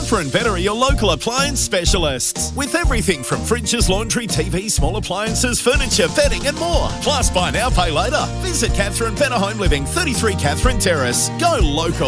Catherine Better are your local appliance specialists. With everything from fridges, laundry, TV, small appliances, furniture, bedding and more. Plus, buy now, pay later. Visit Catherine Better Home Living, 33 Catherine Terrace. Go local.